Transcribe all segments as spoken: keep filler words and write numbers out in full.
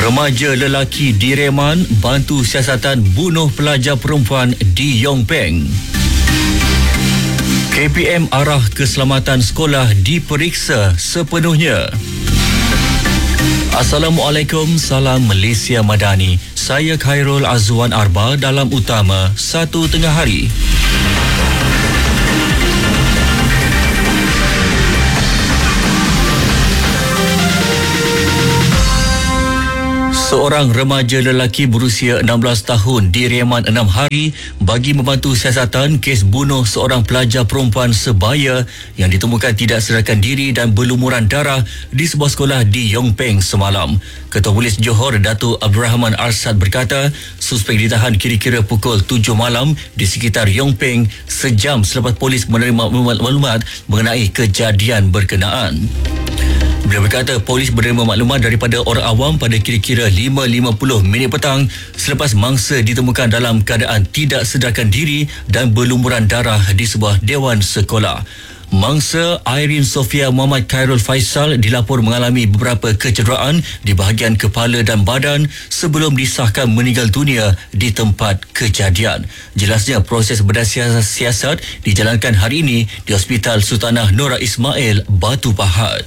Remaja lelaki direman bantu siasatan bunuh pelajar perempuan di Yong Peng. K P M arah keselamatan sekolah diperiksa sepenuhnya. Assalamualaikum, salam Malaysia Madani. Saya Khairul Azwan Arba dalam utama satu tengah hari. Seorang remaja lelaki berusia enam belas tahun direman enam hari bagi membantu siasatan kes bunuh seorang pelajar perempuan sebaya yang ditemukan tidak sedarkan diri dan berlumuran darah di sebuah sekolah di Yong Peng semalam. Ketua Polis Johor, Datuk Abdul Rahman Arshad berkata, suspek ditahan kira-kira pukul tujuh malam di sekitar Yong Peng sejam selepas polis menerima maklumat mengenai kejadian berkenaan. Beliau berkata polis menerima maklumat daripada orang awam pada kira-kira lima lima puluh minit petang selepas mangsa ditemukan dalam keadaan tidak sedarkan diri dan berlumuran darah di sebuah dewan sekolah. Mangsa Irene Sofia Muhammad Khairul Faisal dilapor mengalami beberapa kecederaan di bahagian kepala dan badan sebelum disahkan meninggal dunia di tempat kejadian. Jelasnya proses berdasar siasat dijalankan hari ini di Hospital Sultanah Nora Ismail, Batu Pahat.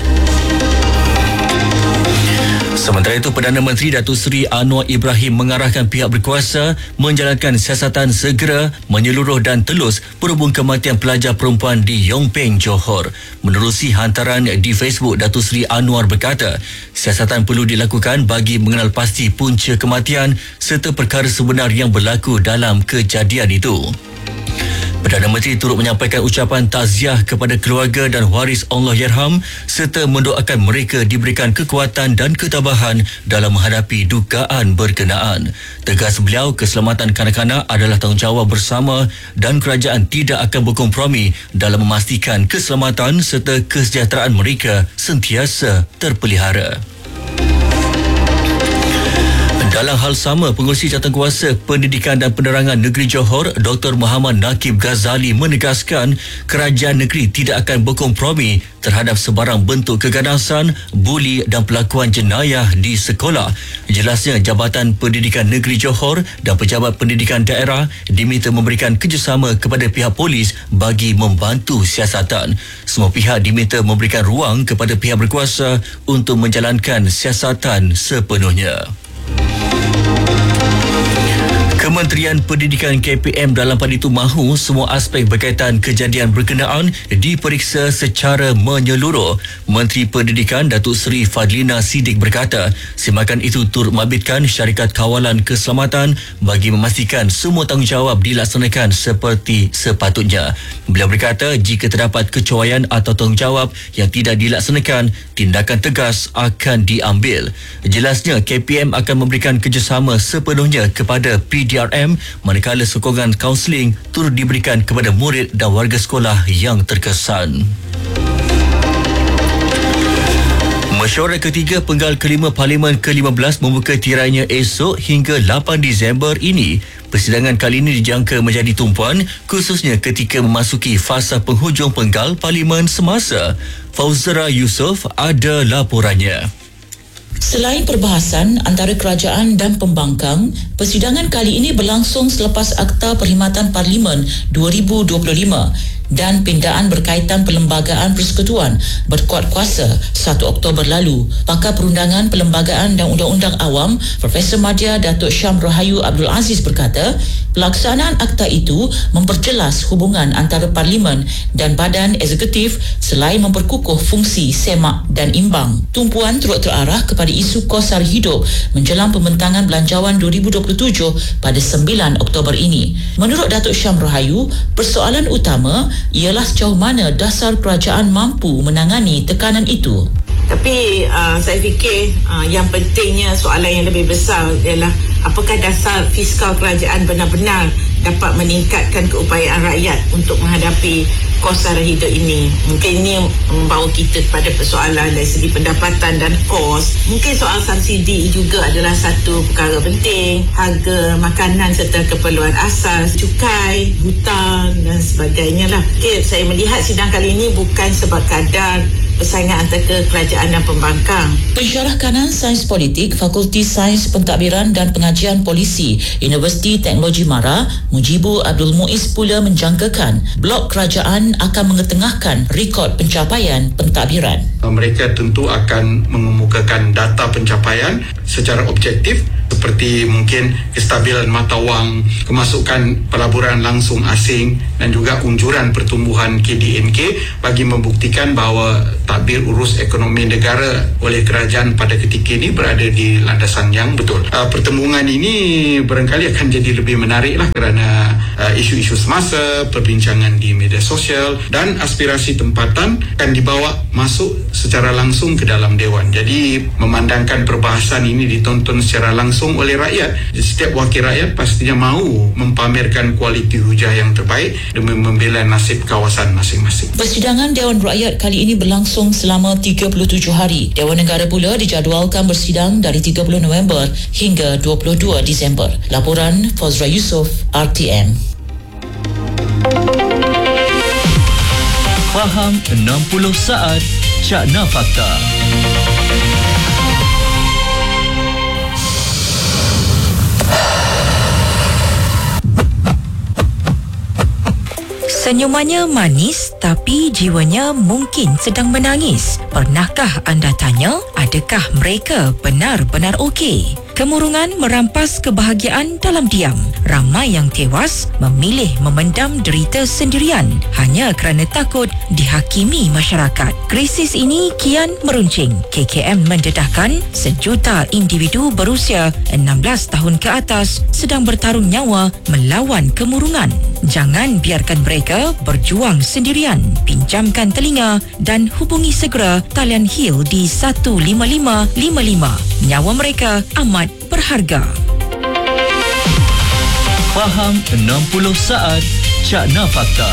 Sementara itu, Perdana Menteri Datuk Seri Anwar Ibrahim mengarahkan pihak berkuasa menjalankan siasatan segera, menyeluruh dan telus berhubung kematian pelajar perempuan di Yong Peng, Johor. Menerusi hantaran di Facebook, Datuk Seri Anwar berkata, siasatan perlu dilakukan bagi mengenal pasti punca kematian serta perkara sebenar yang berlaku dalam kejadian itu. Perdana Menteri turut menyampaikan ucapan takziah kepada keluarga dan waris Allahyarham serta mendoakan mereka diberikan kekuatan dan ketabahan dalam menghadapi dugaan berkenaan. Tegas beliau, keselamatan kanak-kanak adalah tanggungjawab bersama dan kerajaan tidak akan berkompromi dalam memastikan keselamatan serta kesejahteraan mereka sentiasa terpelihara. Dalam hal sama, Pengerusi Jawatankuasa Pendidikan dan Penerangan Negeri Johor, Doktor Muhammad Nakib Ghazali menegaskan kerajaan negeri tidak akan berkompromi terhadap sebarang bentuk keganasan, buli dan pelakuan jenayah di sekolah. Jelasnya, Jabatan Pendidikan Negeri Johor dan Pejabat Pendidikan Daerah diminta memberikan kerjasama kepada pihak polis bagi membantu siasatan. Semua pihak diminta memberikan ruang kepada pihak berkuasa untuk menjalankan siasatan sepenuhnya. Kementerian Pendidikan K P M dalam pada itu mahu semua aspek berkaitan kejadian berkenaan diperiksa secara menyeluruh. Menteri Pendidikan Datuk Seri Fadlina Siddiq berkata, semakan itu turut membabitkan syarikat kawalan keselamatan bagi memastikan semua tanggungjawab dilaksanakan seperti sepatutnya. Beliau berkata, jika terdapat kecuaian atau tanggungjawab yang tidak dilaksanakan, tindakan tegas akan diambil. Jelasnya, K P M akan memberikan kerjasama sepenuhnya kepada P D R M manakala sokongan kaunseling turut diberikan kepada murid dan warga sekolah yang terkesan. Mesyuarat ketiga penggal kelima Parlimen ke lima belas membuka tirainya esok hingga lapan Disember ini. Persidangan kali ini dijangka menjadi tumpuan khususnya ketika memasuki fasa penghujung penggal Parlimen semasa. Fauzara Yusof ada laporannya. Selain perbahasan antara kerajaan dan pembangkang, persidangan kali ini berlangsung selepas Akta Perkhidmatan Parlimen dua ribu dua puluh lima dan pindaan berkaitan Perlembagaan Persekutuan berkuat kuasa satu Oktober lalu. Pakar Perundangan Perlembagaan dan Undang-Undang Awam, Profesor Madya Datuk Syam Rahayu Abdul Aziz berkata, pelaksanaan akta itu memperjelas hubungan antara Parlimen dan Badan Eksekutif selain memperkukuh fungsi semak dan imbang. Tumpuan turut terarah kepada isu kos sara hidup menjelang pembentangan Belanjawan dua ribu dua puluh tujuh pada sembilan Oktober ini. Menurut Datuk Syam Rahayu, persoalan utama ialah sejauh mana dasar kerajaan mampu menangani tekanan itu. Tapi uh, saya fikir uh, yang pentingnya soalan yang lebih besar ialah apakah dasar fiskal kerajaan benar-benar dapat meningkatkan keupayaan rakyat untuk menghadapi kos sara hidup ini. Mungkin ini membawa kita kepada persoalan dari segi pendapatan dan kos. Mungkin soal subsidi juga adalah satu perkara penting. Harga makanan serta keperluan asas, cukai, hutang dan sebagainya lah. Okay, saya melihat sidang kali ini bukan sebab kadar persaingan antara kerajaan dan pembangkang. Pensyarah kanan Sains Politik Fakulti Sains Pentadbiran dan Pengajian Polisi Universiti Teknologi Mara, Mujibu Abdul Muiz pula menjangkakan blok kerajaan akan mengetengahkan rekod pencapaian pentadbiran. Mereka tentu akan mengemukakan data pencapaian secara objektif seperti mungkin kestabilan mata wang, kemasukan pelaburan langsung asing dan juga unjuran pertumbuhan K D N K bagi membuktikan bahawa tadbir urus ekonomi negara oleh kerajaan pada ketika ini berada di landasan yang betul. Uh, pertemuan ini barangkali akan jadi lebih menarik lah kerana uh, isu-isu semasa, perbincangan di media sosial dan aspirasi tempatan akan dibawa masuk secara langsung ke dalam Dewan. Jadi memandangkan perbahasan ini ditonton secara langsung oleh rakyat. Setiap wakil rakyat pastinya mahu mempamerkan kualiti hujah yang terbaik demi membela nasib kawasan masing-masing. Persidangan Dewan Rakyat kali ini berlangsung selama tiga puluh tujuh hari. Dewan Negara pula dijadualkan bersidang dari tiga puluh November hingga dua puluh dua Disember. Laporan Fazra Yusof, R T M. Faham enam puluh saat Cakna Fakta. Senyumannya manis tapi jiwanya mungkin sedang menangis. Pernahkah anda tanya, adakah mereka benar-benar okey? Kemurungan merampas kebahagiaan dalam diam. Ramai yang tewas memilih memendam derita sendirian hanya kerana takut dihakimi masyarakat. Krisis ini kian meruncing. K K M mendedahkan sejuta individu berusia enam belas tahun ke atas sedang bertarung nyawa melawan kemurungan. Jangan biarkan mereka berjuang sendirian. Pinjamkan telinga dan hubungi segera talian Hill di satu lima lima lima lima. Nyawa mereka amat berharga. Faham enam puluh saat Cakna Fakta.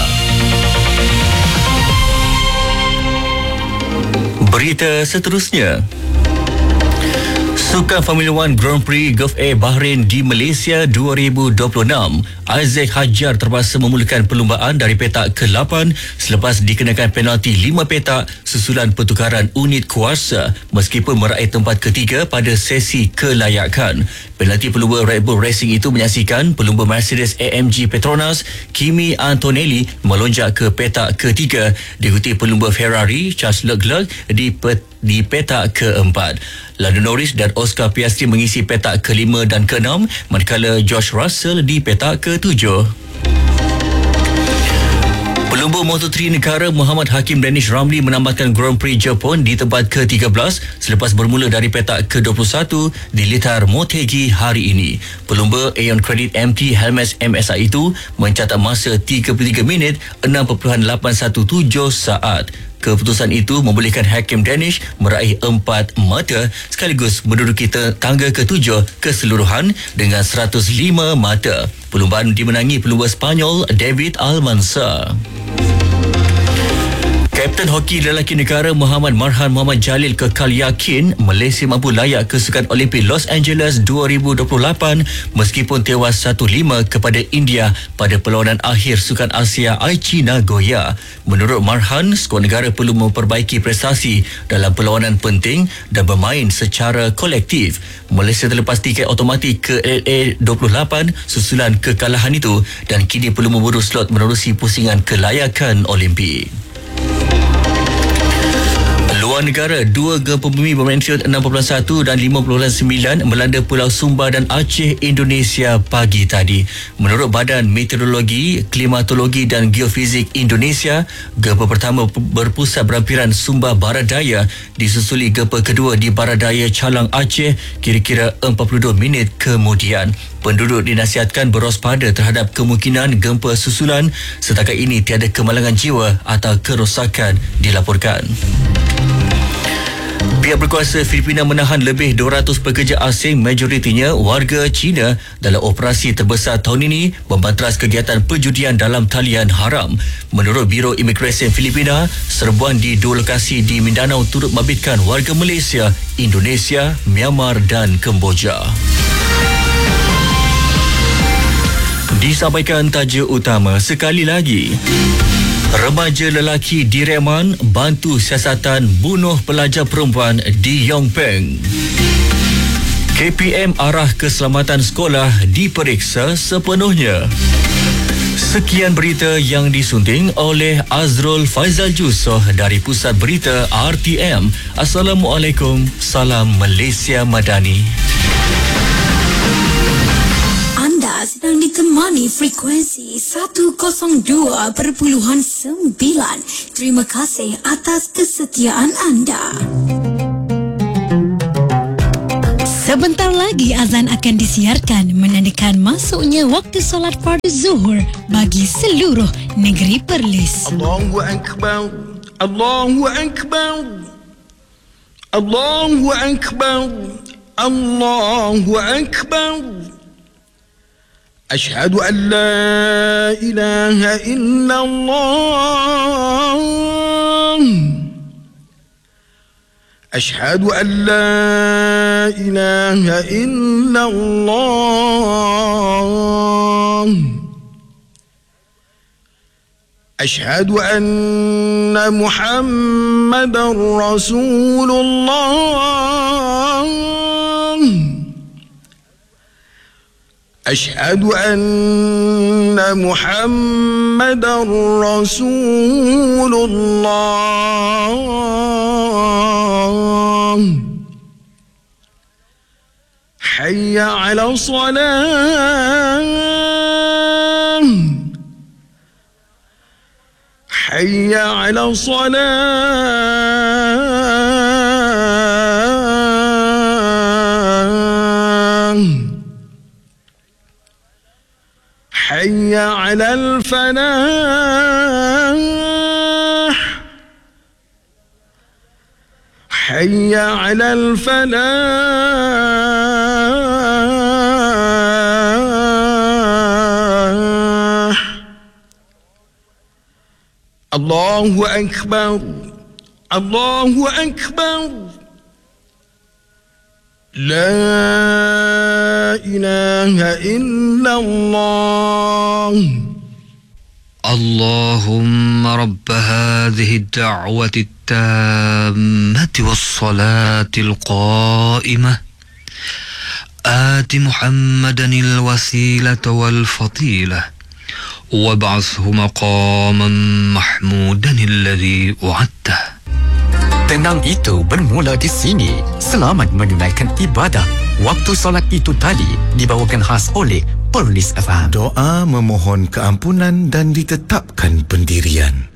Berita seterusnya. Sukan Formula One Grand Prix Gulf Air Bahrain di Malaysia dua ribu dua puluh enam, Isaac Hajar terpaksa memulakan perlumbaan dari petak ke lapan selepas dikenakan penalti lima petak susulan pertukaran unit kuasa meskipun meraih tempat ketiga pada sesi kelayakan. Penalti pelumba Red Bull Racing itu menyaksikan pelumba Mercedes A M G Petronas Kimi Antonelli melonjak ke petak ketiga, diikuti pelumba Ferrari Charles Leclerc di pet di petak keempat. Lando Norris dan Oscar Piastri mengisi petak kelima dan keenam, manakala George Russell di petak ketujuh. Pelumba Moto tiga negara Muhammad Hakim Danish Ramli menambahkan Grand Prix Jepun di tempat ke tiga belas selepas bermula dari petak ke dua puluh satu di litar Motegi hari ini. Pelumba Aeon Credit M T Helmets M S I itu mencatat masa tiga puluh tiga minit enam perpuluhan lapan satu tujuh saat. Keputusan itu membolehkan Hakim Danish meraih empat mata sekaligus menduduki tangga ketujuh keseluruhan dengan seratus lima mata. Perlumbaan dimenangi pelumba Sepanyol David Almansa. Kapten hoki lelaki negara Muhammad Marhan Muhammad Jalil kekal yakin Malaysia mampu layak ke Sukan Olimpik Los Angeles dua ribu dua puluh lapan meskipun tewas satu lima kepada India pada perlawanan akhir Sukan Asia Aichi Nagoya. Menurut Marhan, skuad negara perlu memperbaiki prestasi dalam perlawanan penting dan bermain secara kolektif. Malaysia terlepas tiket automatik ke L A dua puluh lapan susulan kekalahan itu dan kini perlu memburu slot menerusi pusingan kelayakan Olimpik. Luar negara, dua gempa bumi bermagnitudo enam perpuluhan satu dan lima perpuluhan sembilan melanda Pulau Sumba dan Aceh, Indonesia pagi tadi. Menurut Badan Meteorologi, Klimatologi dan Geofizik Indonesia, gempa pertama berpusat berampiran Sumba Barat Daya disusuli gempa kedua di Barat Daya Calang, Aceh kira-kira empat puluh dua minit kemudian. Penduduk dinasihatkan berwaspada terhadap kemungkinan gempa susulan. Setakat ini tiada kemalangan jiwa atau kerosakan dilaporkan. Pihak berkuasa Filipina menahan lebih dua ratus pekerja asing, majoritinya warga Cina, dalam operasi terbesar tahun ini membantras kegiatan perjudian dalam talian haram. Menurut Biro Imigresen Filipina, serbuan di dua lokasi di Mindanao turut membabitkan warga Malaysia, Indonesia, Myanmar dan Kemboja. Disampaikan tajuk utama sekali lagi. Remaja lelaki di Reman bantu siasatan bunuh pelajar perempuan di Yong Peng. K P M arah keselamatan sekolah diperiksa sepenuhnya. Sekian berita yang disunting oleh Azrul Faizal Jusoh dari Pusat Berita R T M. Assalamualaikum, salam Malaysia Madani. Anda sedang ditemani frekuensi seratus dua perpuluhan sembilan. Terima kasih atas kesetiaan anda. Sebentar lagi azan akan disiarkan menandakan masuknya waktu solat fardu zuhur bagi seluruh negeri Perlis. Allahu Akbar, Allahu Akbar, Allahu Akbar, Allahu Akbar. Ashhadu an la ilaha illallah. أشهد أن لا إله إلا الله. أشهد أن محمدا رسول الله. أشهد أن محمدا رسول الله. حي على الصلاة. حي على الصلاة. حي على الفلاح. حي على الفلاح. الله أكبر، الله أكبر. لا إله إلا الله. اللهم رب هذه الدعوة التامة والصلاة القائمة آت محمدا الوسيلة والفضيلة وابعثه مقاما محمودا الذي وعدته. Tenang itu bermula di sini. Selamat menunaikan ibadah. Waktu solat itu tadi dibawakan khas oleh Perlis F M. Doa memohon keampunan dan ditetapkan pendirian.